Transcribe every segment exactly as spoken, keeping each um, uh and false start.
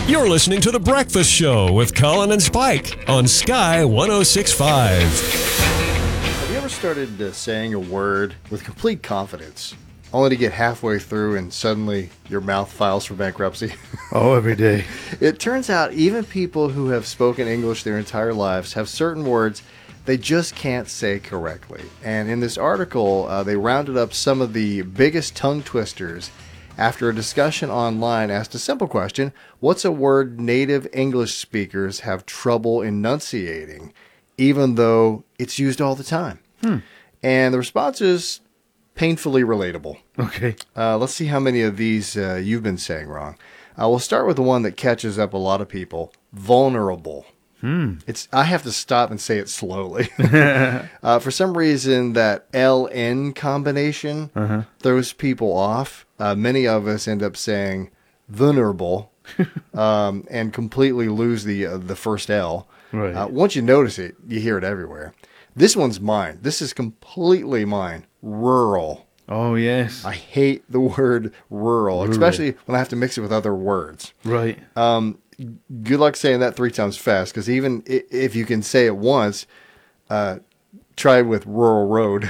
You're listening to The Breakfast Show with Colin and Spike on Sky one oh six point five. Have you ever started uh, saying a word with complete confidence, only to get halfway through and suddenly your mouth files for bankruptcy? Oh, every day. It turns out even people who have spoken English their entire lives have certain words they just can't say correctly. And in this article, uh, they rounded up some of the biggest tongue twisters after a discussion online asked a simple question: what's a word native English speakers have trouble enunciating, even though it's used all the time? Hmm. And the response is painfully relatable. Okay. Uh, let's see how many of these uh, you've been saying wrong. Uh, we'll start with the one that catches up a lot of people: vulnerable. Hmm. It's I have to stop and say it slowly. uh, for some reason, that L N combination Uh-huh. throws people off. Uh, many of us end up saying vulnerable um, and completely lose the uh, the first L. Right. Uh, once you notice it, you hear it everywhere. This one's mine. This is completely mine. Rural. Oh, yes. I hate the word rural, Rural. especially when I have to mix it with other words. Right. Um, good luck saying that three times fast, because even i- if you can say it once, uh, try with rural road.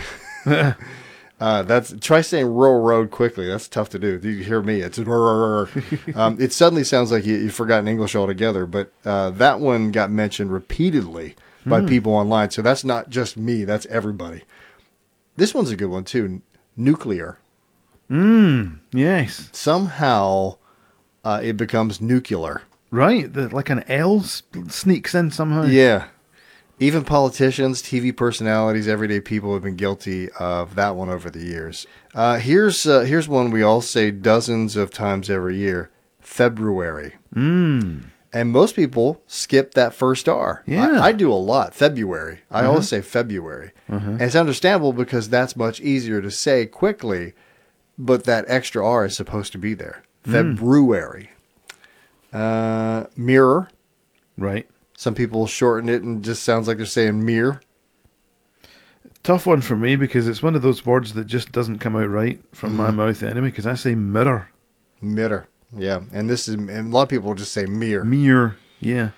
uh, that's try saying rural road quickly. That's tough to do. You hear me? It's um, it suddenly sounds like you, you've forgotten English altogether. But uh, that one got mentioned repeatedly by people online. So that's not just me. That's everybody. This one's a good one too. Nuclear. Mm, yes. Somehow uh, it becomes nuclear. Right. The, like an L sp- sneaks in somehow. Yeah. Even politicians, T V personalities, everyday people have been guilty of that one over the years. Uh, here's uh, here's one we all say dozens of times every year: February. Mm. And most people skip that first R. Yeah. I, I do a lot. February. I Uh-huh. always say February. Uh-huh. And it's understandable because that's much easier to say quickly, but that extra R is supposed to be there. February. Uh, mirror. Right. Some people shorten it and just sounds like they're saying mirror. Tough one for me because it's one of those words that just doesn't come out right from my mouth anyway, because I say mirror. Mirror. Yeah. And this is, and a lot of people just say mirror. Mirror. Yeah.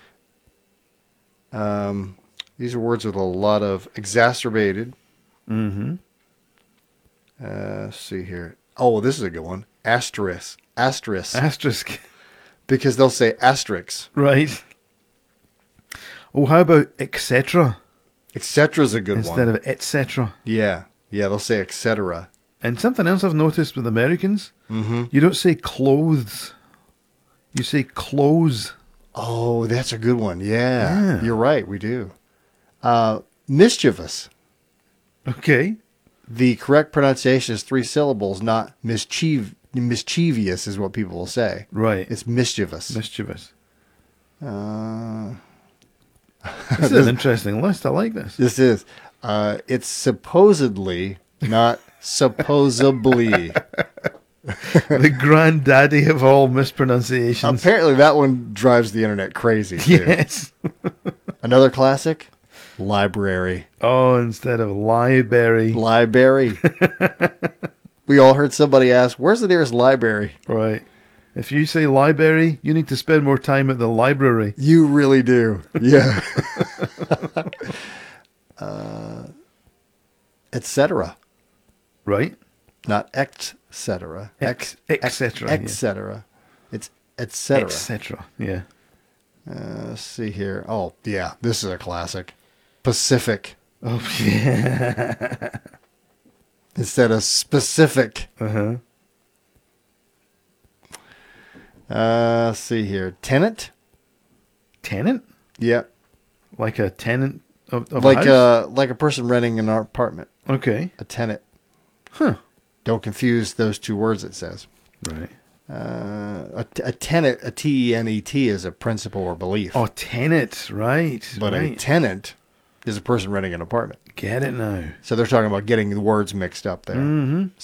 Um, these are words with a lot of exacerbated. Mm-hmm. Uh, let's see here. Oh, this is a good one. Asterisk. Asterisk. Asterisk. Because they'll say asterisk. Right. Oh, how about et cetera Et cetera is a good instead one. of et cetera? Yeah. Yeah, they'll say et cetera. And something else I've noticed with Americans, Mm-hmm. you don't say clothes. You say clothes. Oh, that's a good one. Yeah. Yeah. You're right. We do. Uh, mischievous. Okay. The correct pronunciation is three syllables, not mischiev- mischievous is what people will say. Right. It's mischievous. Mischievous. uh, This is an interesting list. I like this. this is. Uh, it's supposedly, not supposedly. The granddaddy of all mispronunciations. Apparently that one drives the internet crazy, too. Yes. Another classic? Library. Oh, instead of library. Library. We all heard somebody ask, where's the nearest library? Right. If you say library, you need to spend more time at the library. You really do. Yeah. uh, et cetera. Right? Not et cetera. Ex- et cetera, Et yeah. cetera. It's et cetera. Et cetera. Yeah. Uh, let's see here. Oh, yeah. This is a classic. Pacific Oh, yeah. instead of specific. Uh-huh. Uh, let's see here. Tenant? Tenant? Yeah. Like a tenant of, of Like a house? uh, like a person renting an apartment. Okay. A tenant. Huh. Don't confuse those two words, it says. Right. Uh, a, a tenet, a T E N E T, is a principle or belief. Oh, tenant. Right. but right. a tenant is a person renting an apartment. Get it now. So they're talking about getting the words mixed up there. Mm-hmm.